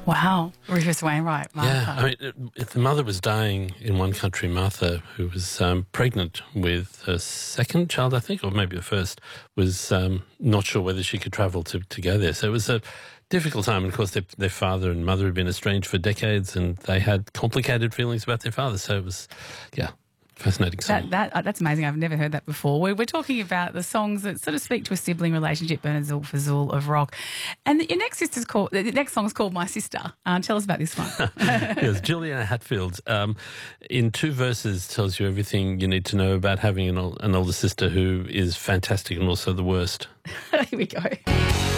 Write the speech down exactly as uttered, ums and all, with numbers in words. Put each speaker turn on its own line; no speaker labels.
Wow. Rufus Wainwright, Martha.
Yeah, I mean, if the mother was dying in one country, Martha, who was um, pregnant with her second child, I think, or maybe the first, was um, not sure whether she could travel to, to go there. So it was a difficult time. And of course, their, their father and mother had been estranged for decades, and they had complicated feelings about their father. So it was, yeah, fascinating song.
That, that, that's amazing. I've never heard that before. We're, we're talking about the songs that sort of speak to a sibling relationship, Bernard Zilfazul of rock. And your next sister's called, the next song's called My Sister. Uh, tell us about this one.
Yes, Juliana Hatfield, um, in two verses, tells you everything you need to know about having an, ol- an older sister who is fantastic and also the worst.
Here we go.